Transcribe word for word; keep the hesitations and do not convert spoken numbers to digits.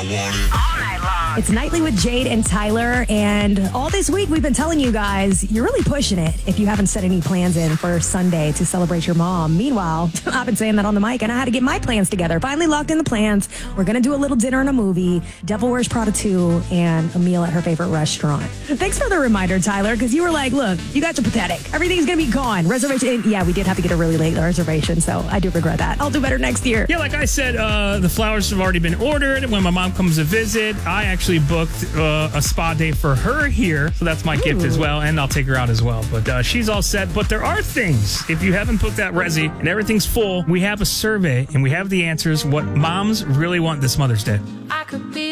want it all night long. It's Nightly with Jade and Tyler, and all this week we've been telling you guys, you're really pushing it if you haven't set any plans in for Sunday to celebrate your mom. Meanwhile, I've been saying that on the mic, and I had to get my plans together. Finally locked in the plans. We're going to do a little dinner and a movie, Devil Wears Prada two, and a meal at her favorite restaurant. Thanks for the reminder, Tyler, because you were like, look, you guys are pathetic. Everything's going to be gone. Reservation, yeah, we did have to get a really late reservation, so I do regret that. I'll do better next year. Yeah, like I said, uh, the flowers have already been ordered. When my mom comes to visit, I actually booked uh, a spa day for her here, so that's my Ooh. gift as well, and I'll take her out as well. But uh, she's all set. But there are things, if you haven't booked that resi and everything's full, we have a survey, and we have the answers, what moms really want this Mother's Day. I could be